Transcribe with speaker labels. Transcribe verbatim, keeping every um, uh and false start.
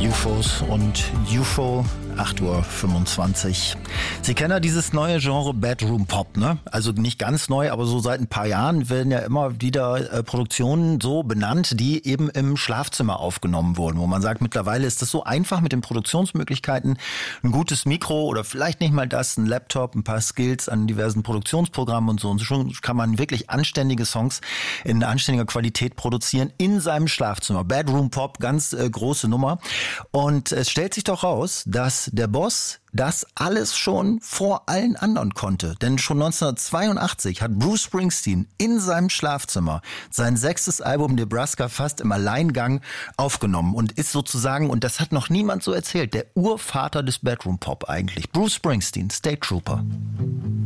Speaker 1: U F Os und U F O, acht Uhr fünfundzwanzig. Sie kennen ja dieses neue Genre Bedroom Pop, ne? Also nicht ganz neu, aber so seit ein paar Jahren werden ja immer wieder äh, Produktionen so benannt, die eben im Schlafzimmer aufgenommen wurden, wo man sagt, mittlerweile ist das so einfach mit den Produktionsmöglichkeiten, ein gutes Mikro oder vielleicht nicht mal das, ein Laptop, ein paar Skills an diversen Produktionsprogrammen und so. Und schon kann man wirklich anständige Songs in anständiger Qualität produzieren in seinem Schlafzimmer. Bedroom Pop, ganz äh, große Nummer. Und es stellt sich doch raus, dass der Boss das alles schon vor allen anderen konnte. Denn schon neunzehnhundertzweiundachtzig hat Bruce Springsteen in seinem Schlafzimmer sein sechstes Album Nebraska fast im Alleingang aufgenommen und ist sozusagen, und das hat noch niemand so erzählt, der Urvater des Bedroom Pop eigentlich. Bruce Springsteen, State Trooper.